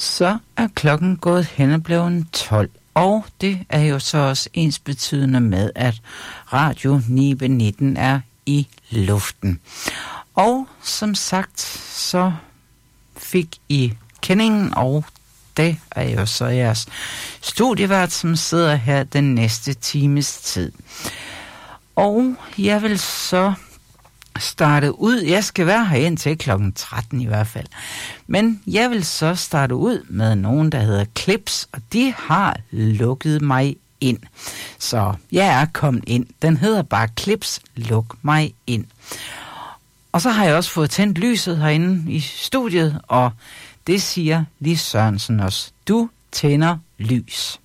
Så er klokken gået hen og blevet 12, og det er jo så også ensbetydende med, at Radio Nibe 19 er i luften. Og som sagt, så fik I kendingen, og det er jo så jeres studievært, som sidder her den næste times tid. Og jeg vil så starte ud. Jeg skal være her indtil klokken 13 i hvert fald. Men jeg vil så starte ud med nogen, der hedder Clips, og de har lukket mig ind. Så jeg er kommet ind. Den hedder bare Clips, luk mig ind. Og så har jeg også fået tændt lyset herinde i studiet, og det siger Lis Sørensen også. Du tænder lys.